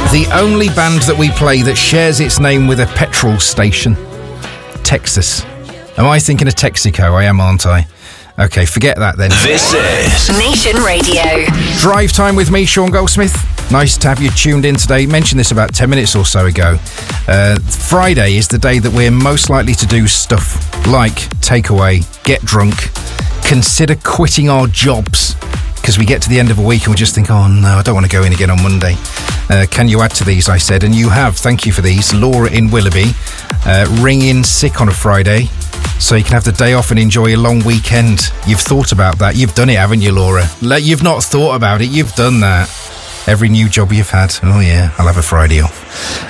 The only band that we play that shares its name with a petrol station. Texas. Am I thinking of Texaco? I am, aren't I? Okay, forget that then. This is Nation Radio. Drive time with me, Sean Goldsmith. Nice to have you tuned in today. Mentioned this about 10 minutes or so ago. Friday is the day that we're most likely to do stuff like takeaway, get drunk, consider quitting our jobs, because we get to the end of a week and we just think, oh no, I don't want to go in again on Monday. Can you add to these, I said, and you have. Thank you for these. Laura in Willoughby, ring in sick on a Friday so you can have the day off and enjoy a long weekend. You've thought about that. You've done it, haven't you, Laura? You've not thought about it. You've done that. Every new job you've had. Oh yeah, I'll have a Friday off.